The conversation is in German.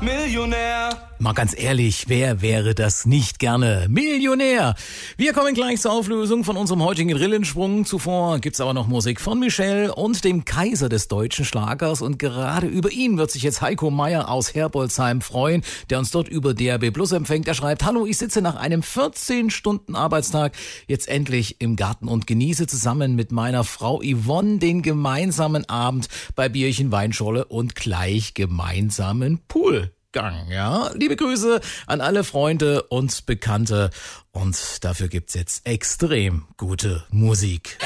Millionär. Mal ganz ehrlich, wer wäre das nicht gerne? Millionär! Wir kommen gleich zur Auflösung von unserem heutigen Rillensprung. Zuvor gibt's aber noch Musik von Michel und dem Kaiser des deutschen Schlagers. Und gerade über ihn wird sich jetzt Heiko Meier aus Herbolzheim freuen, der uns dort über DAB Plus empfängt. Er schreibt: Hallo, ich sitze nach einem 14-Stunden-Arbeitstag jetzt endlich im Garten und genieße zusammen mit meiner Frau Yvonne den gemeinsamen Abend bei Bierchen, Weinschorle und gleich gemeinsamen Poolgang. Ja, liebe Grüße an alle Freunde und Bekannte und dafür gibt's jetzt extrem gute Musik.